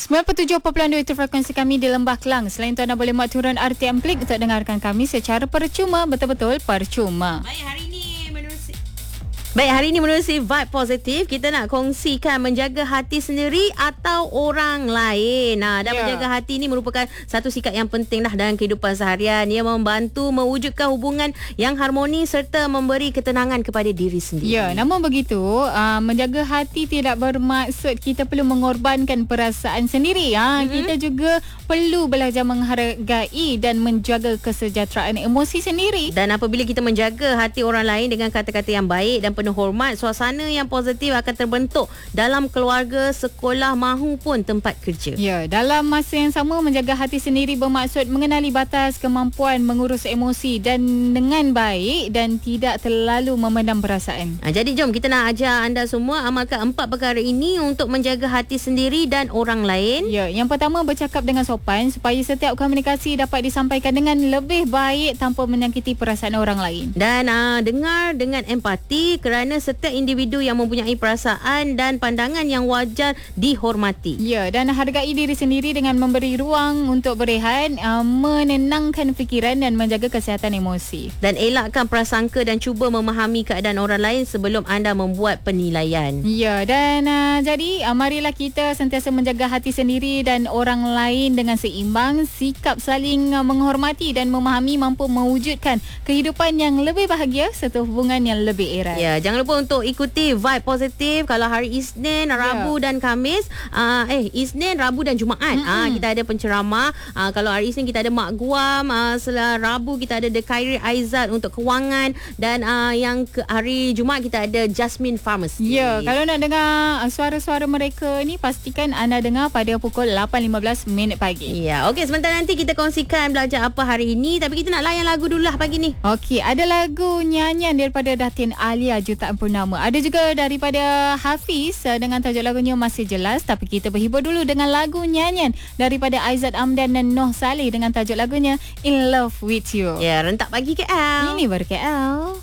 97.2 itu frekuensi kami di Lembah Kelang. Selain itu anda boleh muat turun RTM Klik untuk dengarkan kami secara percuma, betul-betul percuma. Baik, hari ini menerusi Vibe Positif, kita nak kongsikan menjaga hati sendiri atau orang lain. Dan menjaga hati ini merupakan satu sikap yang penting dah dalam kehidupan seharian. Ia membantu mewujudkan hubungan yang harmoni serta memberi ketenangan kepada diri sendiri. Ya, namun begitu, menjaga hati tidak bermaksud kita perlu mengorbankan perasaan sendiri. Kita juga perlu belajar menghargai dan menjaga kesejahteraan emosi sendiri. Dan apabila kita menjaga hati orang lain dengan kata-kata yang baik dan penuh hormat, suasana yang positif akan terbentuk dalam keluarga, sekolah mahupun tempat kerja. Ya, dalam masa yang sama, menjaga hati sendiri bermaksud mengenali batas, kemampuan mengurus emosi dan dengan baik dan tidak terlalu memendam perasaan. Jadi jom kita nak ajar anda semua amalkan 4 perkara ini untuk menjaga hati sendiri dan orang lain. Ya, yang pertama, bercakap dengan sopan supaya setiap komunikasi dapat disampaikan dengan lebih baik tanpa menyakiti perasaan orang lain. Dan dengar dengan empati kerana setiap individu yang mempunyai perasaan dan pandangan yang wajar dihormati. Ya, dan hargai diri sendiri dengan memberi ruang untuk berehat, menenangkan fikiran dan menjaga kesihatan emosi. Dan elakkan prasangka dan cuba memahami keadaan orang lain sebelum anda membuat penilaian. Ya, dan jadi marilah kita sentiasa menjaga hati sendiri dan orang lain dengan seimbang. Sikap saling menghormati dan memahami mampu mewujudkan kehidupan yang lebih bahagia serta hubungan yang lebih erat. Ya, jangan lupa untuk ikuti Vibe Positif kalau hari Isnin, Rabu dan Khamis. Isnin, Rabu dan Jumaat. Kita ada penceramah. Kalau hari Isnin kita ada Mak Guam, Rabu kita ada The Khairi Aizat untuk kewangan, dan yang hari Jumaat kita ada Jasmine Pharmacy. Ya, kalau nak dengar suara-suara mereka ni, pastikan anda dengar pada pukul 8.15 pagi. Ya, okey, sebentar nanti kita kongsikan belajar apa hari ini, tapi kita nak layan lagu dulu lah pagi ni. Okey, ada lagu nyanyian daripada Datin Alia Jutaan Purnama. Ada juga daripada Hafiz dengan tajuk lagunya Masih Jelas. Tapi kita berhibur dulu dengan lagu nyanyian daripada Aizat Amdan dan Noh Saleh dengan tajuk lagunya In Love With You. Ya, rentak pagi KL. Ini baru KL.